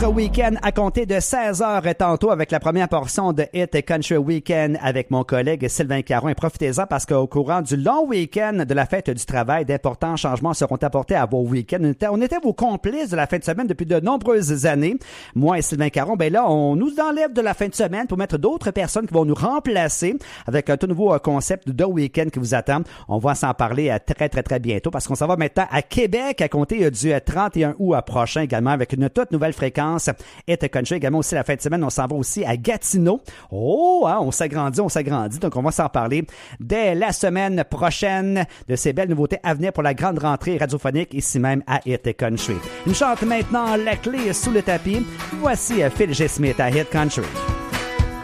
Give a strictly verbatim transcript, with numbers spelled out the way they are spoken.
Week-end à compter de seize heures tantôt avec la première portion de Hit Country Weekend avec mon collègue Sylvain Caron. Et profitez-en parce qu'au courant du long week-end de la fête du travail, d'importants changements seront apportés à vos week-ends. On était, on était vos complices de la fin de semaine depuis de nombreuses années. Moi et Sylvain Caron, ben là, on nous enlève de la fin de semaine pour mettre d'autres personnes qui vont nous remplacer avec un tout nouveau concept de week-end qui vous attend. On va s'en parler très, très, très bientôt parce qu'on s'en va maintenant à Québec à compter du trente et un août prochain également avec une toute nouvelle fréquence. Hit Country également aussi la fin de semaine. On s'en va aussi à Gatineau. Oh, hein, on s'agrandit, on s'agrandit. Donc, on va s'en parler dès la semaine prochaine de ces belles nouveautés à venir pour la grande rentrée radiophonique ici même à Hit Country. Une chante maintenant la clé sous le tapis. Voici Phil G. Smith à Hit Country.